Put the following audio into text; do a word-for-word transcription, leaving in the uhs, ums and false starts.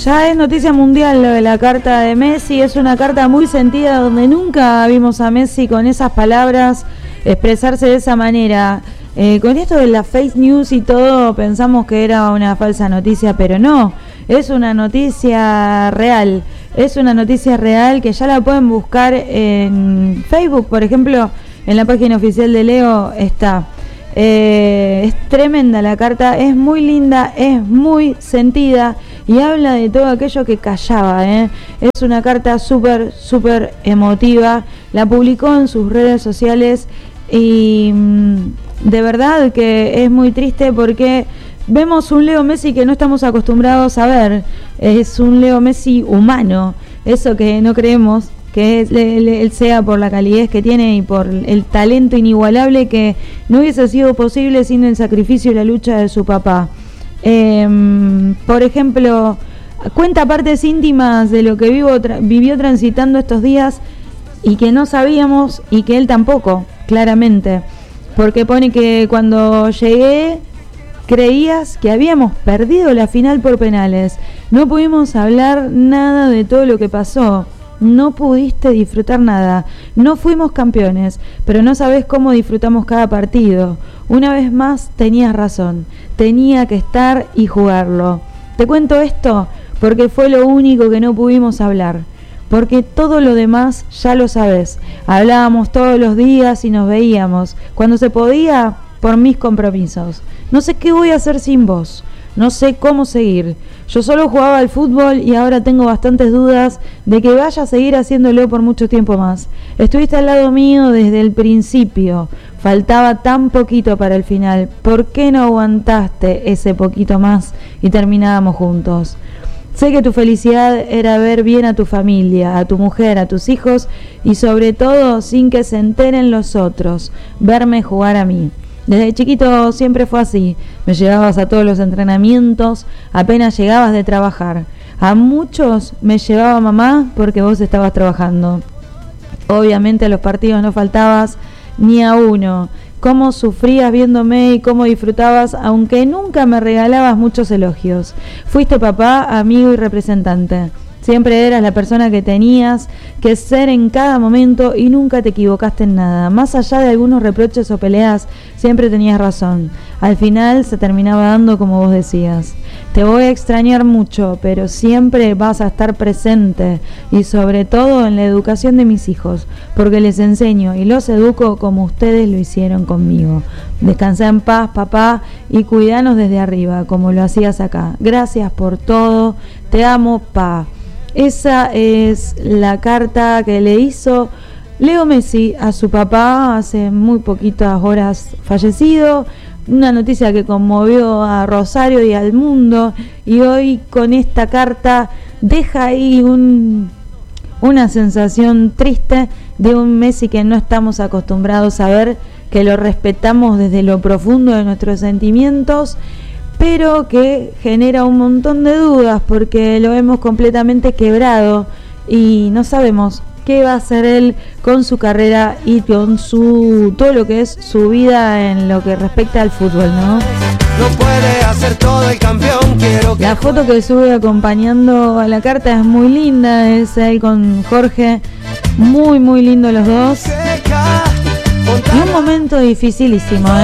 Ya es noticia mundial lo de la carta de Messi. Es una carta muy sentida donde nunca vimos a Messi con esas palabras expresarse de esa manera. Eh, con esto de la fake news y todo pensamos que era una falsa noticia, pero no, es una noticia real. Es una noticia real que ya la pueden buscar en Facebook, por ejemplo, en la página oficial de Leo está. Eh, es tremenda la carta, es muy linda, es muy sentida y habla de todo aquello que callaba, ¿eh? Es una carta súper, súper emotiva, la publicó en sus redes sociales y mmm, de verdad que es muy triste porque vemos un Leo Messi que no estamos acostumbrados a ver, es un Leo Messi humano, eso que no creemos que él sea por la calidez que tiene y por el talento inigualable que no hubiese sido posible sin el sacrificio y la lucha de su papá. Eh, por ejemplo, cuenta partes íntimas de lo que vivo, tra- vivió transitando estos días y que no sabíamos y que él tampoco, claramente, porque pone que cuando llegué creías que habíamos perdido la final por penales, no pudimos hablar nada de todo lo que pasó. No pudiste disfrutar nada, no fuimos campeones, pero no sabés cómo disfrutamos cada partido. Una vez más tenías razón, tenía que estar y jugarlo. Te cuento esto porque fue lo único que no pudimos hablar, porque todo lo demás ya lo sabés. Hablábamos todos los días y nos veíamos, cuando se podía, por mis compromisos. No sé qué voy a hacer sin vos. No sé cómo seguir. Yo solo jugaba al fútbol y ahora tengo bastantes dudas de que vaya a seguir haciéndolo por mucho tiempo más. Estuviste al lado mío desde el principio. Faltaba tan poquito para el final. ¿Por qué no aguantaste ese poquito más y terminábamos juntos? Sé que tu felicidad era ver bien a tu familia, a tu mujer, a tus hijos y sobre todo sin que se enteren los otros, verme jugar a mí. Desde chiquito siempre fue así, me llevabas a todos los entrenamientos, apenas llegabas de trabajar. A muchos me llevaba mamá porque vos estabas trabajando. Obviamente a los partidos no faltabas ni a uno. Cómo sufrías viéndome y cómo disfrutabas, aunque nunca me regalabas muchos elogios. Fuiste papá, amigo y representante. Siempre eras la persona que tenías que ser en cada momento y nunca te equivocaste en nada. Más allá de algunos reproches o peleas, siempre tenías razón. Al final se terminaba dando como vos decías. Te voy a extrañar mucho, pero siempre vas a estar presente y sobre todo en la educación de mis hijos, porque les enseño y los educo como ustedes lo hicieron conmigo. Descansá en paz, papá, y cuidanos desde arriba, como lo hacías acá. Gracias por todo. Te amo, pa. Esa es la carta que le hizo Leo Messi a su papá hace muy poquitas horas fallecido, una noticia que conmovió a Rosario y al mundo, y hoy con esta carta deja ahí un, una sensación triste de un Messi que no estamos acostumbrados a ver, que lo respetamos desde lo profundo de nuestros sentimientos, pero que genera un montón de dudas porque lo vemos completamente quebrado y no sabemos qué va a hacer él con su carrera y con su todo lo que es su vida en lo que respecta al fútbol, ¿no? No puede hacer todo el campeón, quiero que... La foto que sube acompañando a la carta es muy linda, es él con Jorge, muy muy lindo los dos. Y un momento dificilísimo, ¿eh?